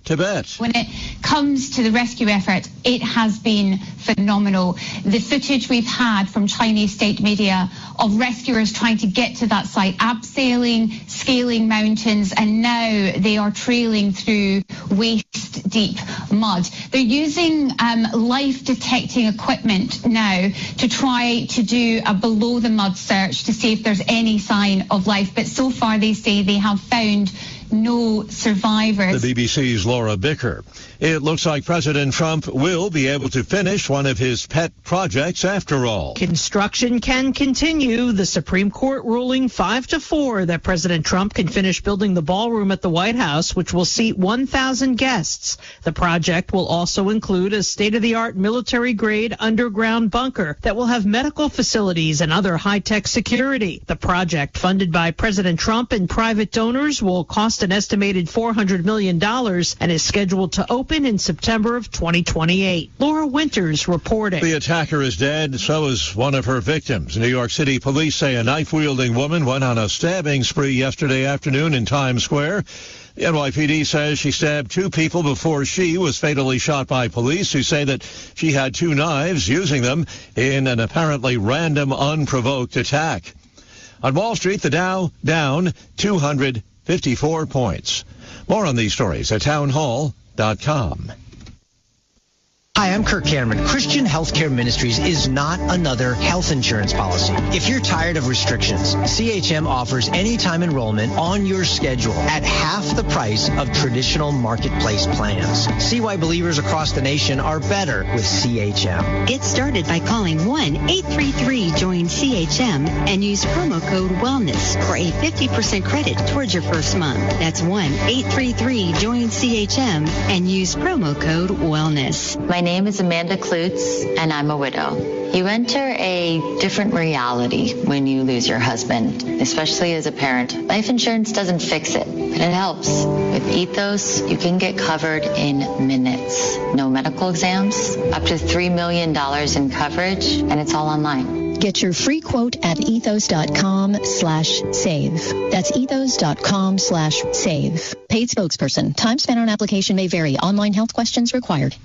Tibet. When it comes to the rescue effort, it has been phenomenal. The footage we've had from Chinese state media of rescuers trying to get to that site, abseiling, scaling mountains, and now they are trailing through waist-deep mud. They're using life-detecting equipment now to try to do a below-the-mud search to see if there's any sign of life. But so far, they say they have found no survivors. The BBC's Laura Bicker. It looks like President Trump will be able to finish one of his pet projects after all. Construction can continue. The Supreme Court ruling 5-4 that President Trump can finish building the ballroom at the White House, which will seat 1,000 guests. The project will also include a state-of-the-art military-grade underground bunker that will have medical facilities and other high-tech security. The project, funded by President Trump and private donors, will cost an estimated $400 million and is scheduled to open in September of 2028. Laura Winters reporting. The attacker is dead, so is one of her victims. New York City police say a knife-wielding woman went on a stabbing spree yesterday afternoon in Times Square. The NYPD says she stabbed 2 people before she was fatally shot by police, who say that she had 2 knives, using them in an apparently random, unprovoked attack. On Wall Street, the Dow down 254 points. More on these stories at townhall.com. Hi, I'm Kirk Cameron. Christian Healthcare Ministries is not another health insurance policy. If you're tired of restrictions, CHM offers anytime enrollment on your schedule at half the price of traditional marketplace plans. See why believers across the nation are better with CHM. Get started by calling 1-833-JOIN-CHM and use promo code WELLNESS for a 50% credit towards your first month. That's 1-833-JOIN-CHM and use promo code WELLNESS. My name is Amanda Klutz, and I'm a widow. You enter a different reality when you lose your husband, especially as a parent. Life insurance doesn't fix it, but it helps. With Ethos, you can get covered in minutes. No medical exams, up to $3 million in coverage, and it's all online. Get your free quote at ethos.com/save. That's ethos.com/save. Paid spokesperson. Time spent on application may vary. Online health questions required.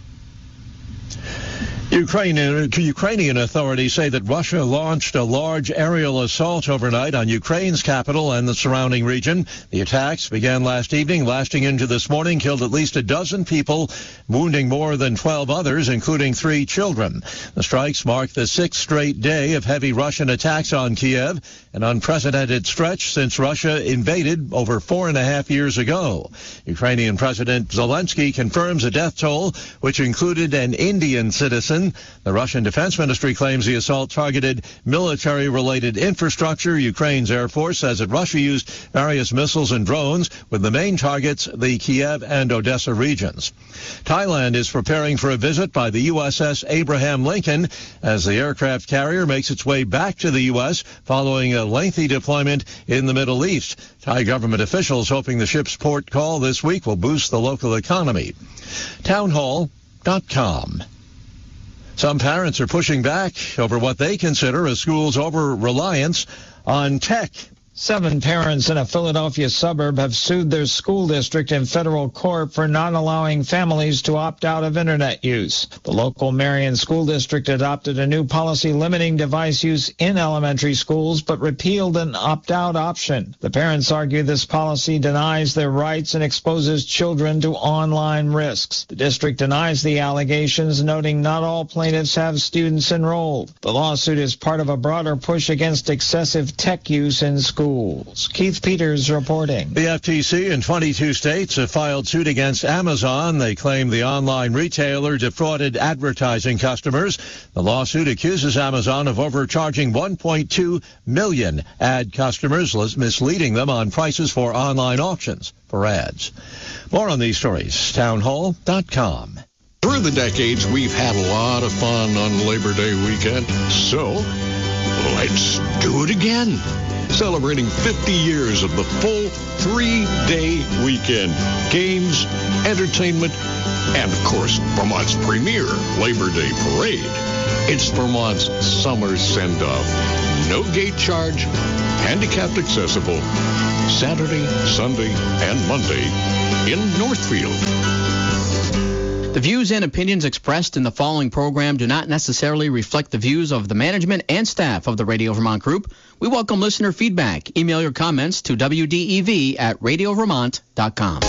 Ukrainian authorities say that Russia launched a large aerial assault overnight on Ukraine's capital and the surrounding region. The attacks began last evening, lasting into this morning, killed at least a dozen people, wounding more than 12 others, including 3 children. The strikes mark the 6th straight day of heavy Russian attacks on Kiev, an unprecedented stretch since Russia invaded over 4.5 years ago. Ukrainian President Zelensky confirms a death toll, which included an Indian citizen. The Russian Defense Ministry claims the assault targeted military-related infrastructure. Ukraine's Air Force says that Russia used various missiles and drones, with the main targets the Kiev and Odessa regions. Thailand is preparing for a visit by the USS Abraham Lincoln as the aircraft carrier makes its way back to the U.S. following a lengthy deployment in the Middle East. Thai government officials hoping the ship's port call this week will boost the local economy. Townhall.com. Some parents are pushing back over what they consider a school's over-reliance on tech. 7 parents in a Philadelphia suburb have sued their school district in federal court for not allowing families to opt out of internet use. The local Marion School District adopted a new policy limiting device use in elementary schools, but repealed an opt-out option. The parents argue this policy denies their rights and exposes children to online risks. The district denies the allegations, noting not all plaintiffs have students enrolled. The lawsuit is part of a broader push against excessive tech use in schools. Keith Peters reporting. The FTC in 22 states have filed suit against Amazon. They claim the online retailer defrauded advertising customers. The lawsuit accuses Amazon of overcharging 1.2 million ad customers, misleading them on prices for online auctions for ads. More on these stories, townhall.com. Through the decades, we've had a lot of fun on Labor Day weekend, so let's do it again. Celebrating 50 years of the full 3-day weekend. Games, entertainment, and, of course, Vermont's premier Labor Day parade. It's Vermont's summer send-off. No gate charge, handicapped accessible, Saturday, Sunday, and Monday. in Northfield. The views and opinions expressed in the following program do not necessarily reflect the views of the management and staff of the Radio Vermont Group. We welcome listener feedback. Email your comments to wdev@radiovermont.com.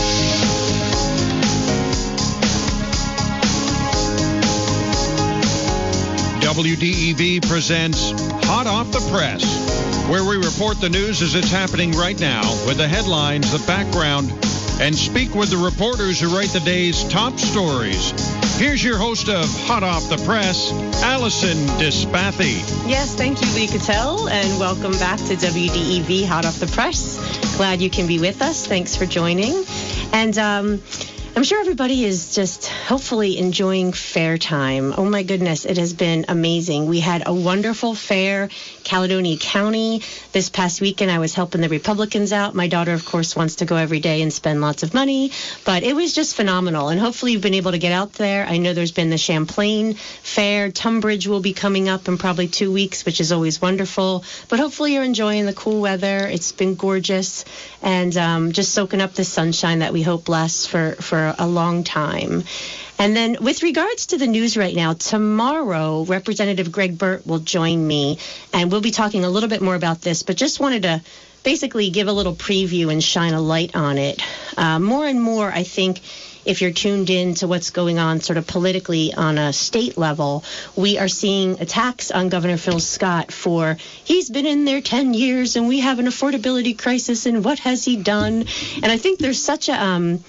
WDEV presents Hot Off the Press, where we report the news as it's happening right now with the headlines, the background, and speak with the reporters who write the day's top stories. Here's your host of Hot Off the Press, Allison Dispathy. Yes, thank you, Lee Cattell, and welcome back to WDEV Hot Off the Press. Glad you can be with us. Thanks for joining. And I'm sure everybody is just hopefully enjoying fair time. Oh my goodness, it has been amazing. We had a wonderful fair, Caledonia County. This past weekend, I was helping the Republicans out. My daughter, of course, wants to go every day and spend lots of money, but it was just phenomenal. And hopefully you've been able to get out there. I know there's been the Champlain Fair. Tunbridge will be coming up in probably 2 weeks, which is always wonderful. But hopefully you're enjoying the cool weather. It's been gorgeous, and just soaking up the sunshine that we hope lasts for a long time. And then with regards to the news right now, tomorrow, Representative Greg Burt will join me, and we'll be talking a little bit more about this, but just wanted to basically give a little preview and shine a light on it. More and more, I think, if you're tuned in to what's going on sort of politically on a state level, we are seeing attacks on Governor Phil Scott for he's been in there 10 years and we have an affordability crisis and what has he done? And I think there's such a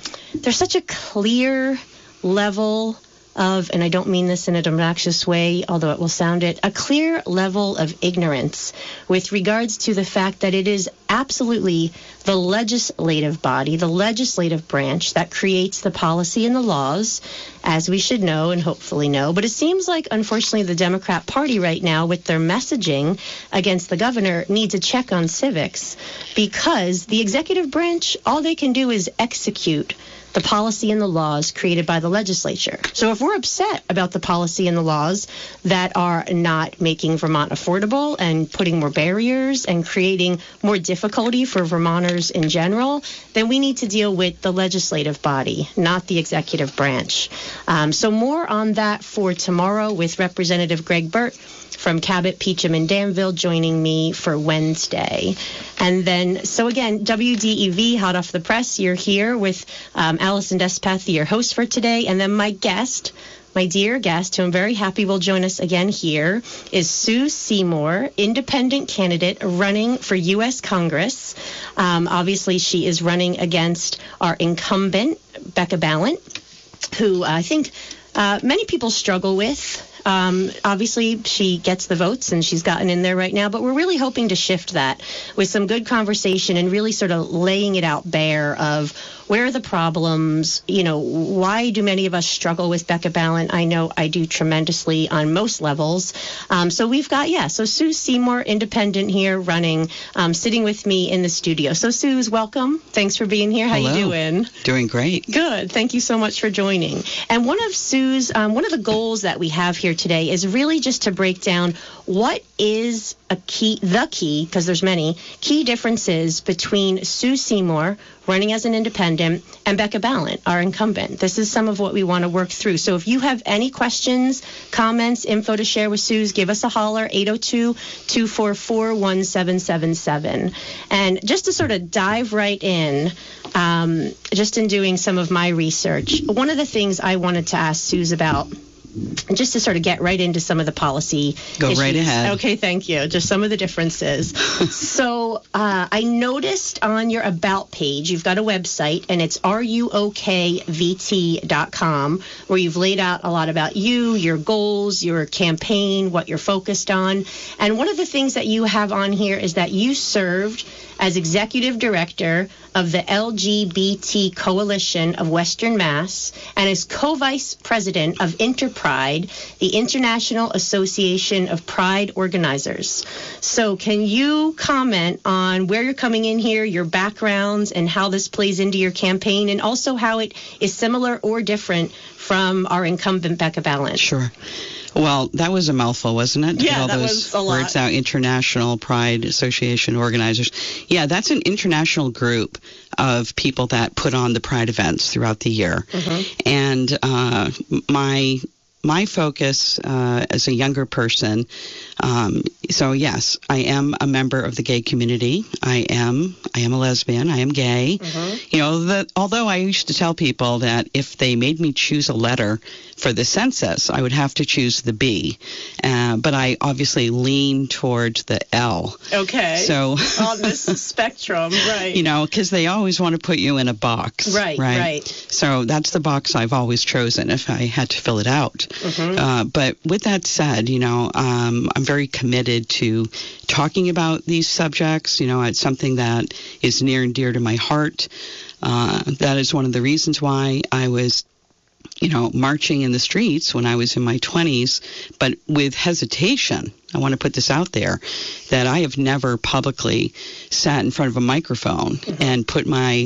clear level of, and I don't mean this in an obnoxious way, although it will sound it, a clear level of ignorance with regards to the fact that it is absolutely the legislative body, the legislative branch that creates the policy and the laws, as we should know and hopefully know. But it seems like, unfortunately, the Democrat Party right now, with their messaging against the governor, needs a check on civics, because the executive branch, all they can do is execute the policy and the laws created by the legislature. So if we're upset about the policy and the laws that are not making Vermont affordable and putting more barriers and creating more difficulty for Vermonters in general, then we need to deal with the legislative body, not the executive branch. So more on that for tomorrow with Representative Greg Burt from Cabot, Peacham, and Danville joining me for Wednesday. And then, so again, WDEV, Hot Off the Press, you're here with Allison Despathy, your host for today. And then my guest, my dear guest, who I'm very happy will join us again here, is Sue Seymour, independent candidate running for U.S. Congress. Obviously, she is running against our incumbent, Becca Balint, who I think many people struggle with. Obviously, she gets the votes and she's gotten in there right now, but we're really hoping to shift that with some good conversation and really sort of laying it out bare of where are the problems, why do many of us struggle with Becca Balint? I know I do tremendously on most levels. So we've got, so Sue Seymour, independent here running, sitting with me in the studio. So Sue's welcome. Thanks for being here. How you doing? Doing great. Good. Thank you so much for joining. And one of Sue's, one of the goals that we have here today is really just to break down what is the key, because there's many, key differences between Sue Seymour running as an independent and Becca Balint, our incumbent. This is some of what we want to work through. So if you have any questions, comments, info to share with Suze, give us a holler, 802-244-1777. And just to sort of dive right in, just in doing some of my research, one of the things I wanted to ask Suze about, just to sort of get right into some of the policy issues. Right ahead. Okay, thank you. Just some of the differences. So I noticed on your About page, you've got a website, and it's ruokvt.com, where you've laid out a lot about you, your goals, your campaign, what you're focused on. And one of the things that you have on here is that you served as executive director of the LGBT Coalition of Western Mass and as co-vice president of Enterprise Pride, the International Association of Pride Organizers. So can you comment on where you're coming in here, your backgrounds, and how this plays into your campaign, and also how it is similar or different from our incumbent Becca Balint? Sure. Well, that was a mouthful, wasn't it? Yeah, all that those was a lot. Words out, International Pride Association Organizers. Yeah, that's an international group of people that put on the Pride events throughout the year. And my focus as a younger person, so yes, I am a member of the gay community. I am a lesbian. I am gay. You know, although I used to tell people that if they made me choose a letter for the census, I would have to choose the B. But I obviously lean towards the L. Okay. So on this spectrum, right. You know, because they always want to put you in a box. Right. So that's the box I've always chosen if I had to fill it out. But with that said, you know, I'm very committed to talking about these subjects. You know, it's something that is near and dear to my heart. That is one of the reasons why I was, you know, marching in the streets when I was in my 20s, but with hesitation. I want to put this out there, that I have never publicly sat in front of a microphone and put my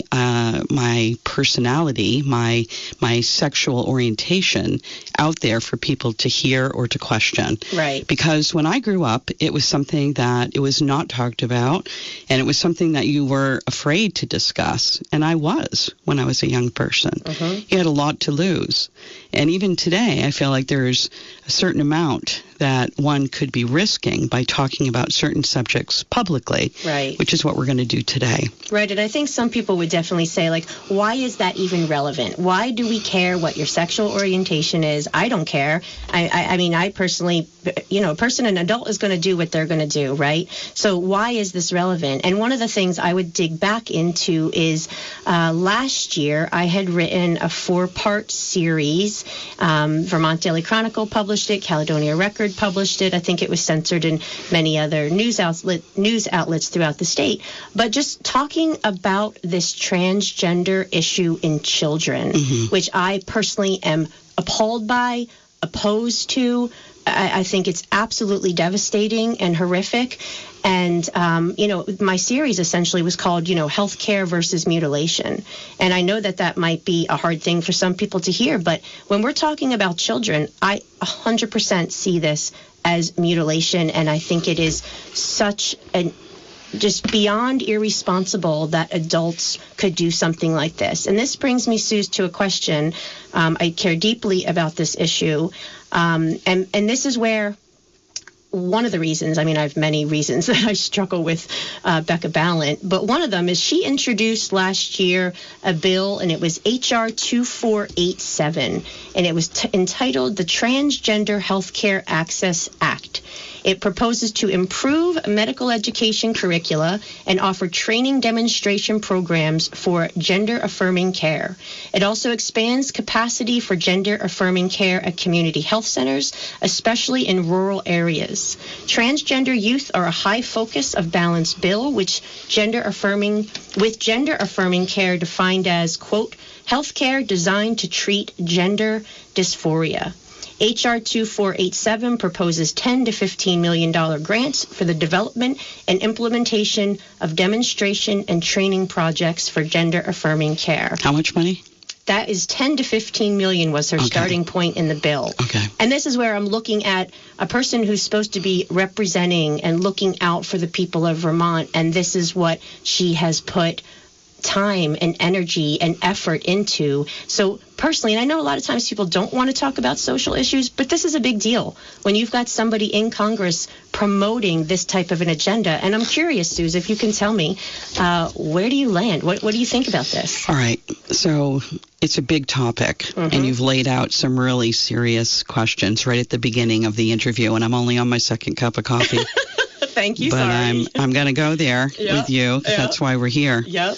personality, my sexual orientation out there for people to hear or to question. Right. Because when I grew up, it was something that it was not talked about, and it was something that you were afraid to discuss. And I was when I was a young person. You had a lot to lose. And even today, I feel like there's a certain amount that one could be risking by talking about certain subjects publicly, right, which is what we're going to do today. Right, and I think some people would definitely say, like, why is that even relevant? Why do we care what your sexual orientation is? I don't care. I mean, I personally, you know, an adult is going to do what they're going to do, right? So why is this relevant? And one of the things I would dig back into is last year I had written a 4-part series. Vermont Daily Chronicle published it. Caledonia Record published it. I think it was censored in many other news outlets throughout the state. But just talking about this transgender issue in children, which I personally am appalled by, opposed to. I think it's absolutely devastating and horrific. And, you know, my series essentially was called, you know, healthcare versus mutilation. And I know that that might be a hard thing for some people to hear, but when we're talking about children, I 100% see this as mutilation. And I think it is such an just beyond irresponsible that adults could do something like this. And this brings me, Suze, to a question. I care deeply about this issue. And this is where one of the reasons, I mean, I have many reasons that I struggle with Becca Balint, but one of them is she introduced last year a bill, and it was H.R. 2487, and it was entitled the Transgender Healthcare Access Act. It proposes to improve medical education curricula and offer training demonstration programs for gender-affirming care. It also expands capacity for gender-affirming care at community health centers, especially in rural areas. Transgender youth are a high focus of Balint's bill, which gender-affirming care defined as, quote, healthcare designed to treat gender dysphoria. H.R. 2487 proposes $10 to $15 million grants for the development and implementation of demonstration and training projects for gender-affirming care. How much money? That is 10 to 15 million was her starting point in the bill. Okay. And this is where I'm looking at a person who's supposed to be representing and looking out for the people of Vermont, and this is what she has put time and energy and effort into. So personally, and I know a lot of times people don't want to talk about social issues, but this is a big deal when you've got somebody in Congress promoting this type of an agenda. And I'm curious, Suze, if you can tell me, where do you land? What do you think about this? All right. So it's a big topic, and you've laid out some really serious questions right at the beginning of the interview, and I'm only on my second cup of coffee. Thank you. But sorry. I'm going to go there with you. That's why we're here. Yep.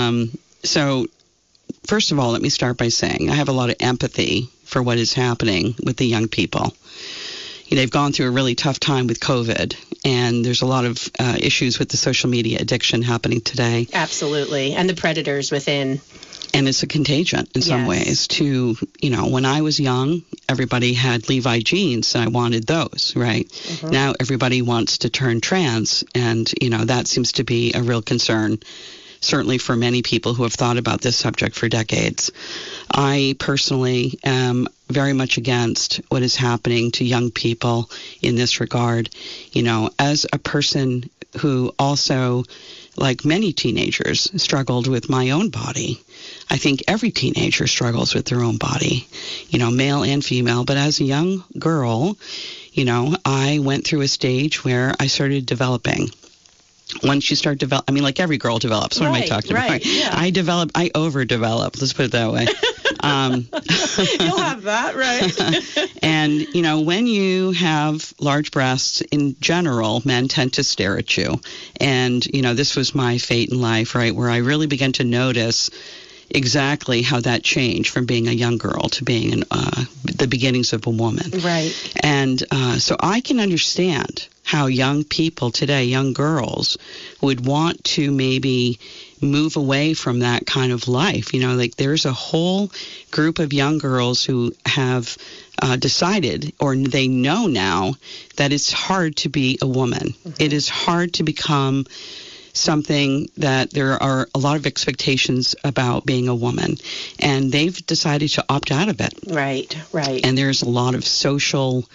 So first of all, let me start by saying I have a lot of empathy for what is happening with the young people. You know, they've gone through a really tough time with COVID, and there's a lot of issues with the social media addiction happening today. Absolutely. And the predators within. And it's a contagion in some ways to, when I was young, everybody had Levi jeans and I wanted those, right? Mm-hmm. Now everybody wants to turn trans, and, that seems to be a real concern, certainly for many people who have thought about this subject for decades. I personally am very much against what is happening to young people in this regard. As a person who also, like many teenagers, struggled with my own body. I think every teenager struggles with their own body, male and female. But as a young girl, I went through a stage where I started developing. Once you start developing, like every girl develops. What am I talking about? Yeah. I overdevelop. Let's put it that way. You'll have that, right? And, when you have large breasts in general, men tend to stare at you. And, this was my fate in life, right, where I really began to notice exactly how that changed from being a young girl to being the beginnings of a woman. Right. And so I can understand how young people today, young girls, would want to maybe move away from that kind of life. There's a whole group of young girls who have decided, or they know now, that it's hard to be a woman. Mm-hmm. It is hard to become something that there are a lot of expectations about being a woman, and they've decided to opt out of it. Right. And there's a lot of social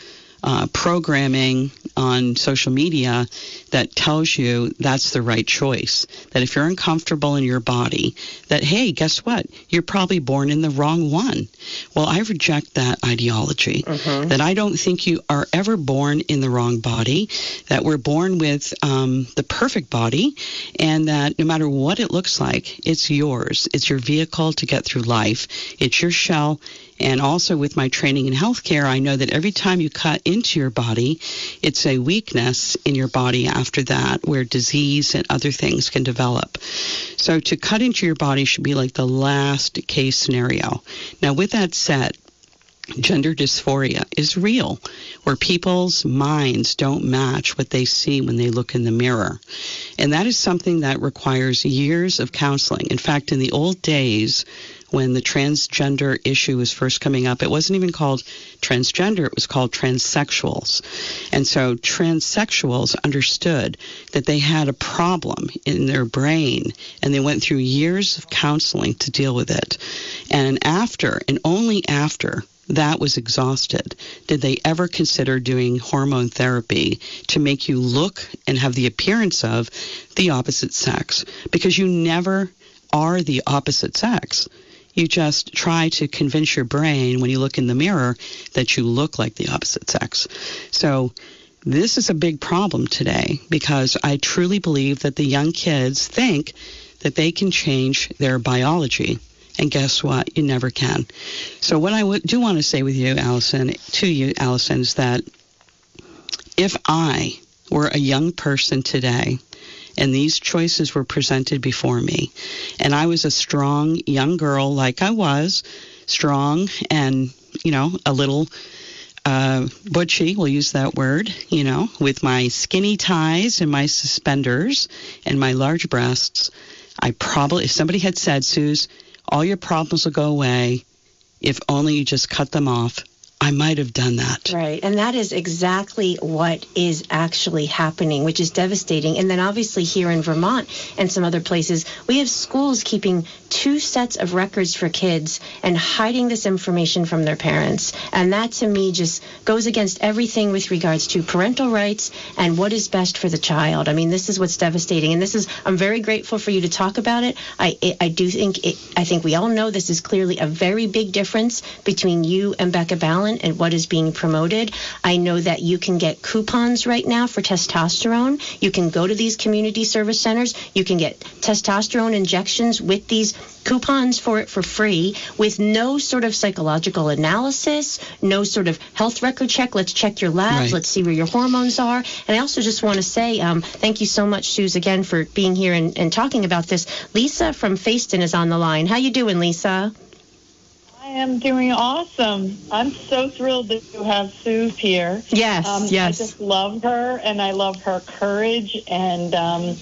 programming on social media that tells you that's the right choice. That if you're uncomfortable in your body, that, hey, guess what? You're probably born in the wrong one. Well, I reject that ideology. Mm-hmm. That I don't think you are ever born in the wrong body, that we're born with the perfect body, and that no matter what it looks like, it's yours. It's your vehicle to get through life. It's your shell. And also with my training in healthcare, I know that every time you cut into your body, it's a weakness in your body after that where disease and other things can develop. So to cut into your body should be like the last case scenario. Now, with that said, gender dysphoria is real, where people's minds don't match what they see when they look in the mirror. And that is something that requires years of counseling. In fact, in the old days, when the transgender issue was first coming up, it wasn't even called transgender, it was called transsexuals. And so transsexuals understood that they had a problem in their brain, and they went through years of counseling to deal with it. And after, and only after, that was exhausted, did they ever consider doing hormone therapy to make you look and have the appearance of the opposite sex? Because you never are the opposite sex. You just try to convince your brain when you look in the mirror that you look like the opposite sex. So this is a big problem today, because I truly believe that the young kids think that they can change their biology. And guess what? You never can. So what I do want to say with you, Allison, is that if I were a young person today, and these choices were presented before me, and I was a strong young girl, like I was, strong and, a little butchy, we'll use that word, with my skinny ties and my suspenders and my large breasts, if somebody had said, Suze, all your problems will go away if only you just cut them off, I might have done that. Right. And that is exactly what is actually happening, which is devastating. And then obviously here in Vermont and some other places, we have schools keeping 2 sets of records for kids and hiding this information from their parents. And that to me just goes against everything with regards to parental rights and what is best for the child. I mean, this is what's devastating. And I'm very grateful for you to talk about it. I think we all know this is clearly a very big difference between you and Becca Balint and what is being promoted. I know that you can get coupons right now for testosterone. You can go to these community service centers. You can get testosterone injections with these coupons for it for free, with no sort of psychological analysis, no sort of health record check. Let's check your labs. Right. Let's see where your hormones are. And I also just want to say thank you so much, Suze, again, for being here and talking about this. Lisa from Fayston is on the line. How you doing, Lisa? I am doing awesome. I'm so thrilled to have Suze here. Yes, yes. I just love her, and I love her courage and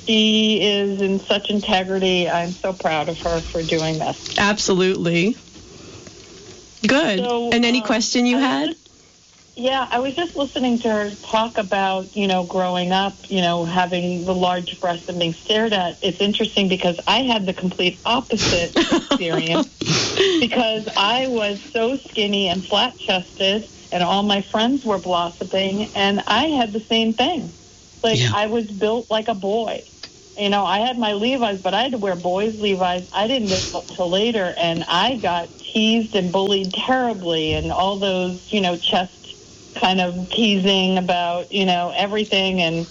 she is in such integrity. I'm so proud of her for doing this. Absolutely. Good. So, and any question you had? I was just listening to her talk about, growing up, having the large breasts and being stared at. It's interesting because I had the complete opposite experience because I was so skinny and flat-chested and all my friends were blossoming, and I had the same thing. I was built like a boy. I had my Levi's, but I had to wear boys' Levi's. I didn't get up till later, and I got teased and bullied terribly, and all those, chest kind of teasing about, everything. And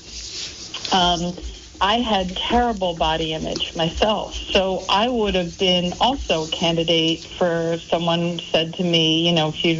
I had terrible body image myself. So I would have been also a candidate for someone said to me,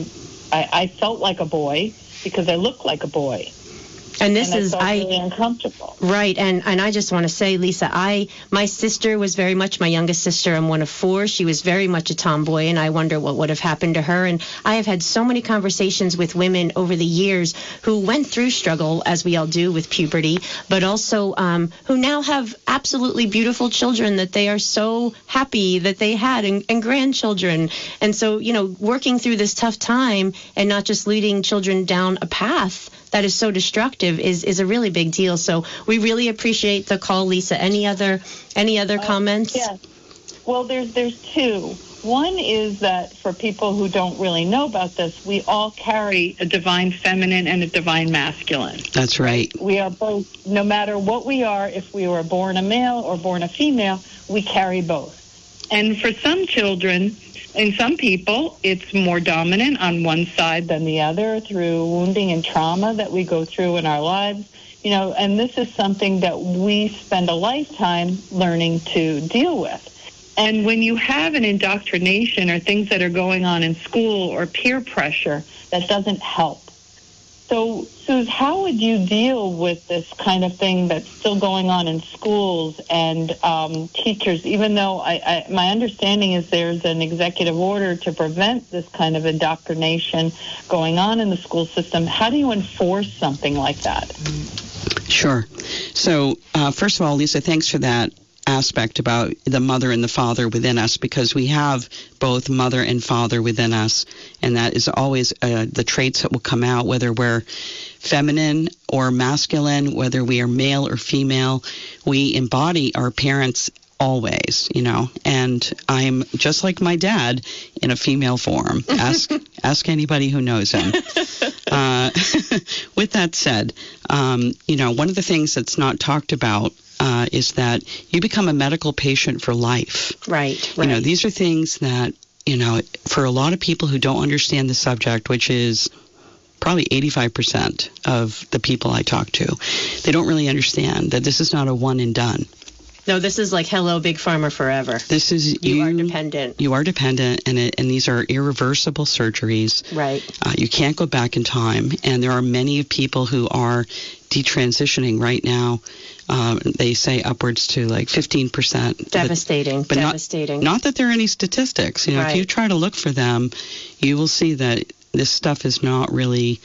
I felt like a boy because I looked like a boy. And this is really uncomfortable. Right, and I just want to say, Lisa, my sister was very much, my youngest sister, I'm one of 4. She was very much a tomboy, and I wonder what would have happened to her. And I have had so many conversations with women over the years who went through struggle, as we all do with puberty, but also who now have absolutely beautiful children that they are so happy that they had, and grandchildren. And so, working through this tough time and not just leading children down a path that is so destructive is a really big deal. So we really appreciate the call, Lisa. Any other comments? Yes. Well, there's 2. One is that for people who don't really know about this, we all carry a divine feminine and a divine masculine. That's right. We are both, no matter what we are, if we were born a male or born a female, we carry both. And for some children, in some people, it's more dominant on one side than the other through wounding and trauma that we go through in our lives. And this is something that we spend a lifetime learning to deal with. And when you have an indoctrination or things that are going on in school or peer pressure, that doesn't help. So, Suze, how would you deal with this kind of thing that's still going on in schools and teachers, even though my understanding is there's an executive order to prevent this kind of indoctrination going on in the school system? How do you enforce something like that? Sure. So, first of all, Lisa, thanks for that aspect about the mother and the father within us, because we have both mother and father within us, and that is always the traits that will come out, whether we're feminine or masculine, whether we are male or female. We embody our parents always, and I'm just like my dad in a female form. Ask anybody who knows him. With that said, one of the things that's not talked about is that you become a medical patient for life. Right. These are things that, for a lot of people who don't understand the subject, which is probably 85% of the people I talk to, they don't really understand that this is not a one and done. No, this is like hello, Big Pharma forever. This is you are dependent. You are dependent, and these are irreversible surgeries. Right. You can't go back in time, and there are many people who are detransitioning right now. They say upwards to like 15%. Devastating. But devastating. Not that there are any statistics. Right. If you try to look for them, you will see that this stuff is not really,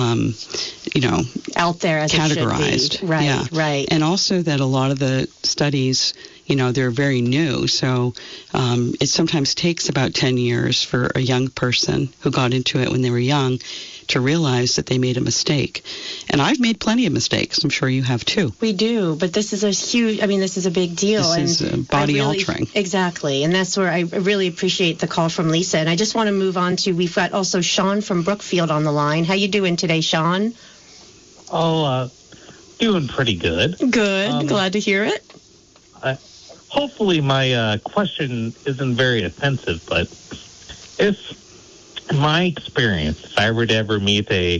out there as categorized. It should be. Right, yeah. Right. And also that a lot of the studies, they're very new. So it sometimes takes about 10 years for a young person who got into it when they were young to realize that they made a mistake. And I've made plenty of mistakes. I'm sure you have too. We do, but this is this is a big deal. This is body altering. Exactly, and that's where I really appreciate the call from Lisa. And I just want to move on to, we've got also Sean from Brookfield on the line. How you doing today, Sean? Oh, doing pretty good. Good, glad to hear it. Hopefully my question isn't very offensive, but if, in my experience, if I were to ever meet a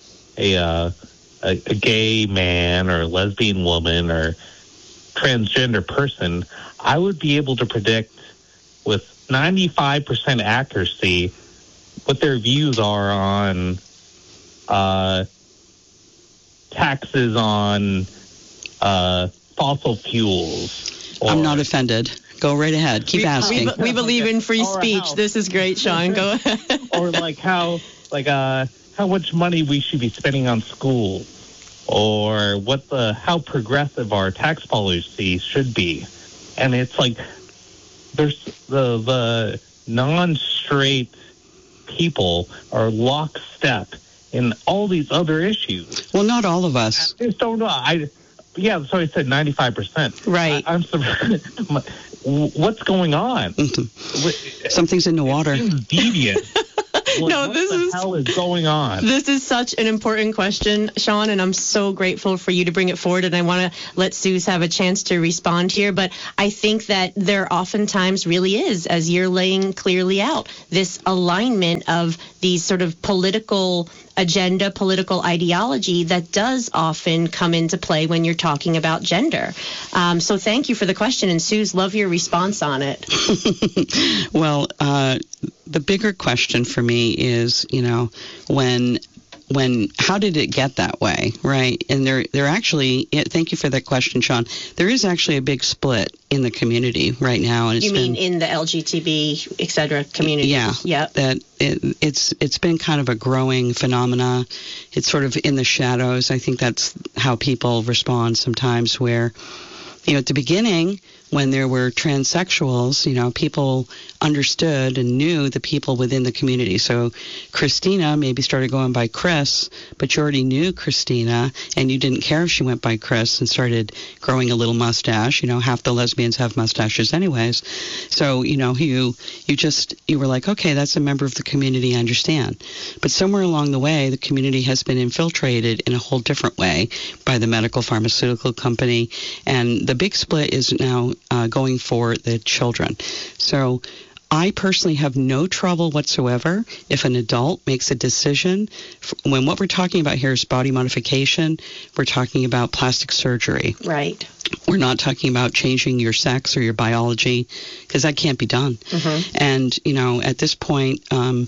gay man or a lesbian woman or transgender person, I would be able to predict with 95% accuracy what their views are on taxes on fossil fuels. I'm not offended. Go right ahead. Keep asking. We believe in free speech. This is great, Sean. Go ahead. Or how much money we should be spending on schools. or how progressive our tax policy should be. And it's like there's the non-straight people are lockstep in all these other issues. Well, not all of us. I just don't know. So I said 95%. Right. I'm surprised. What's going on? Something's in the water. It seems deviant. What the hell is going on? This is such an important question, Sean, and I'm so grateful for you to bring it forward, and I want to let Suze have a chance to respond here. But I think that there oftentimes really is, as you're laying clearly out, this alignment of these sort of political agenda, political ideology that does often come into play when you're talking about gender. So thank you for the question, and Suze, love your response on it. Well, the bigger question for me is, how did it get that way, right? And there actually, thank you for that question, Sean. There is actually a big split in the community right now, and you mean in the LGBT, et cetera, community? Yeah. Yep. That it's been kind of a growing phenomena. It's sort of in the shadows. I think that's how people respond sometimes. Where, at the beginning, when there were transsexuals, people understood and knew the people within the community. So Christina maybe started going by Chris, but you already knew Christina, and you didn't care if she went by Chris and started growing a little mustache. Half the lesbians have mustaches anyways. So, you were like, okay, that's a member of the community, I understand. But somewhere along the way, the community has been infiltrated in a whole different way by the medical pharmaceutical company, and the big split is now going for the children. So I personally have no trouble whatsoever if an adult makes a decision. When what we're talking about here is body modification, we're talking about plastic surgery. Right. We're not talking about changing your sex or your biology, because that can't be done. Mm-hmm. And, at this point,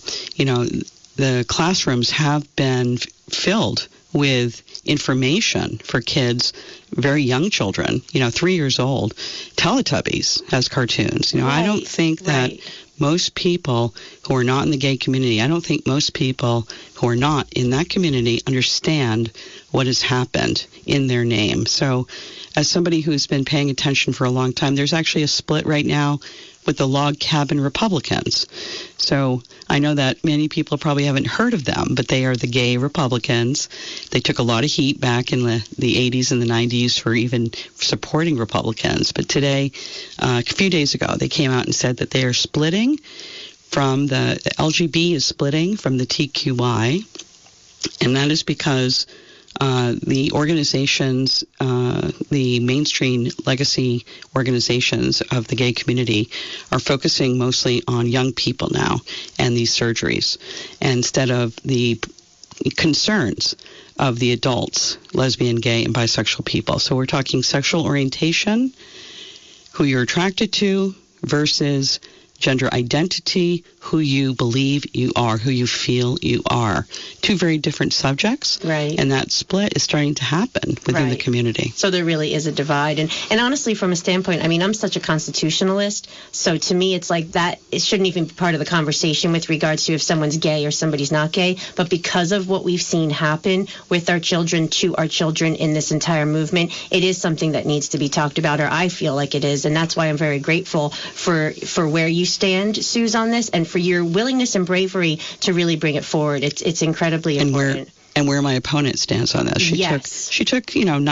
the classrooms have been filled with information for kids, very young children, 3 years old. Teletubbies has cartoons. I don't think that most people who are not in the gay community, I don't think most people who are not in that community understand what has happened in their name. So as somebody who's been paying attention for a long time, there's actually a split right now with the Log Cabin Republicans. So I know that many people probably haven't heard of them, but they are the gay Republicans. They took a lot of heat back in the 80s and the 90s for even supporting Republicans. But today, a few days ago, they came out and said that they are splitting from the LGB is splitting from the TQI, and that is because the organizations, the mainstream legacy organizations of the gay community are focusing mostly on young people now and these surgeries, instead of the concerns of the adults, lesbian, gay, and bisexual people. So we're talking sexual orientation, who you're attracted to, versus gender identity, who you believe you are, who you feel you are. Two very different subjects. Right. And that split is starting to happen within the community. So there really is a divide. And honestly, from a standpoint, I'm such a constitutionalist. So to me, it's like that, it shouldn't even be part of the conversation with regards to if someone's gay or somebody's not gay. But because of what we've seen happen with our children, to our children in this entire movement, it is something that needs to be talked about, or I feel like it is. And that's why I'm very grateful for where you stand, Suze, on this, and for your willingness and bravery to really bring it forward. It's incredibly important. And where my opponent stands on this. She took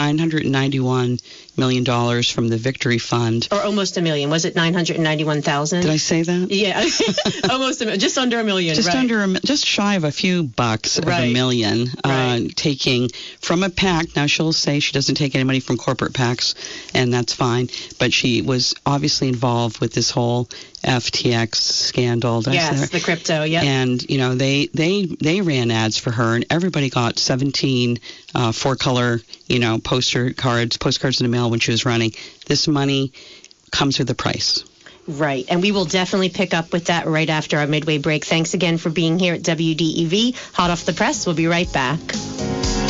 $991 million from the Victory Fund. Or almost $1 million. Was it 991,000? Did I say that? Yeah, almost just under $1 million. Just shy of a few bucks of $1 million, taking from a PAC. Now she'll say she doesn't take any money from corporate PACs, and that's fine. But she was obviously involved with this whole FTX scandal. Yes, the crypto. Yeah. And they ran ads for her, and everybody got 17 four-color postcards in the mail when she was running. This money comes with a price. Right. And we will definitely pick up with that right after our midway break. Thanks again for being here at WDEV. Hot Off the Press. We'll be right back.